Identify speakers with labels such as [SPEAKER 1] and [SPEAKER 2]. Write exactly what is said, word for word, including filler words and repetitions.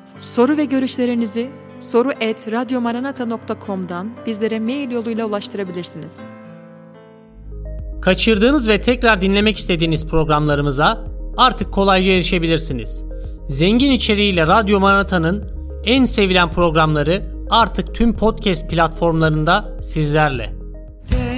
[SPEAKER 1] Soru ve görüşlerinizi soru et radyomaranata nokta com'dan bizlere mail yoluyla ulaştırabilirsiniz.
[SPEAKER 2] Kaçırdığınız ve tekrar dinlemek istediğiniz programlarımıza artık kolayca erişebilirsiniz. Zengin içeriğiyle Radyo Maranata'nın en sevilen programları artık tüm podcast platformlarında sizlerle.